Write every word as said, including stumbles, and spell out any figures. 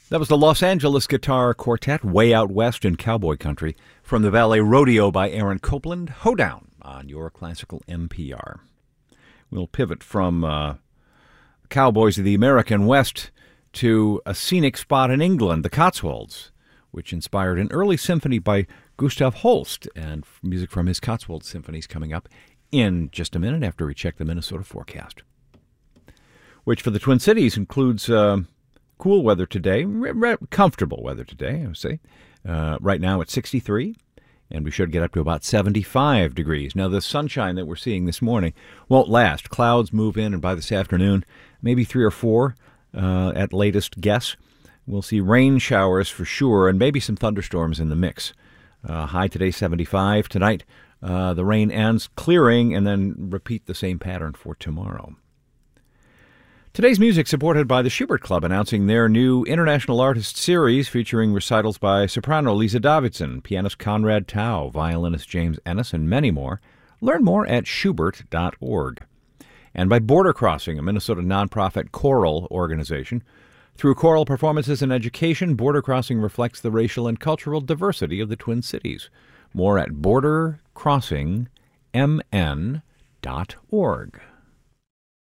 That was the Los Angeles Guitar Quartet, Way Out West in Cowboy Country, from the Ballet Rodeo by Aaron Copland, Hoedown on your classical N P R. We'll pivot from uh, Cowboys of the American West to a scenic spot in England, the Cotswolds, which inspired an early symphony by Gustav Holst, and music from his Cotswold symphonies coming up in just a minute after we check the Minnesota forecast, which for the Twin Cities includes uh, cool weather today, re- re- comfortable weather today, I would say. Uh, right now it's sixty-three, and we should get up to about seventy-five degrees. Now, the sunshine that we're seeing this morning won't last. Clouds move in, and by this afternoon, maybe three or four uh, at latest guess. We'll see rain showers for sure, and maybe some thunderstorms in the mix. Uh, high today, seventy-five. Tonight, uh, the rain ends, clearing, and then repeat the same pattern for tomorrow. Today's music supported by the Schubert Club, announcing their new International Artist Series featuring recitals by soprano Lisa Davidson, pianist Conrad Tao, violinist James Ennis, and many more. Learn more at schubert dot org. And by Border Crossing, a Minnesota nonprofit choral organization. Through choral performances and education, Border Crossing reflects the racial and cultural diversity of the Twin Cities. More at border crossing m n dot org.